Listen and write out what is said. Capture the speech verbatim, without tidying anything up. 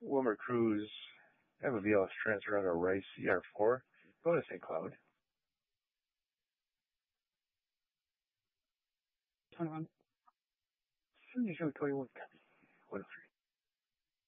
Wilmer Cruz, I have a V L S transfer on a Rice C R four. Go to Saint Cloud. twenty-one. seventy-two twenty-one. Copy. one oh three.